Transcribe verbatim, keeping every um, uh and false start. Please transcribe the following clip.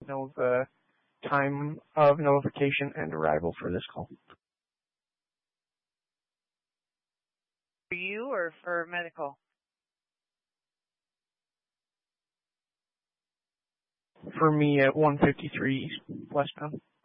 know the time of notification and arrival for this call. For you or for medical? For me at one fifty-three westbound.